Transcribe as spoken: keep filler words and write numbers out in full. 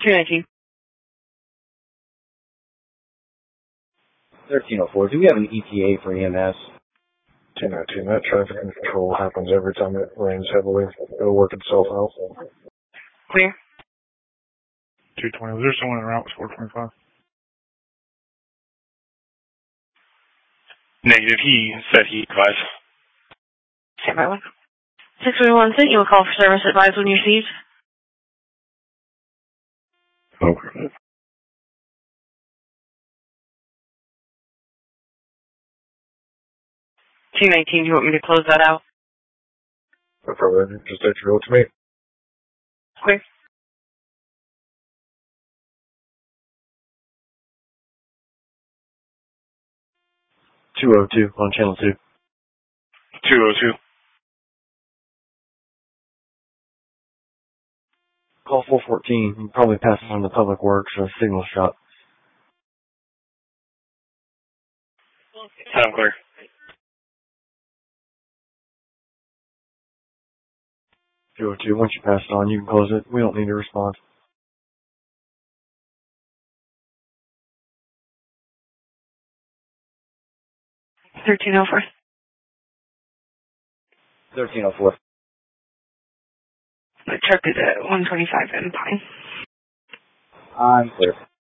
two nineteen. thirteen oh four, do we have an E T A for E M S? two nineteen, that traffic control happens every time it rains heavily. It'll work itself out. Clear. two twenty, was there someone in route with four twenty-five? Negative, he said he advised. Stand by one. six three one, send you a call for service advised when you received. Okay. two nineteen, do you want me to close that out? No problem. Just attribute it to me. Clear. two oh two on channel two. two oh two. Call four fourteen. You can probably pass it on to Public Works or Signal Shop. Sound clear. two oh two, once you pass it on, you can close it. We don't need a response. thirteen oh four. thirteen oh four. The truck is at one twenty-five and Pine. I'm clear.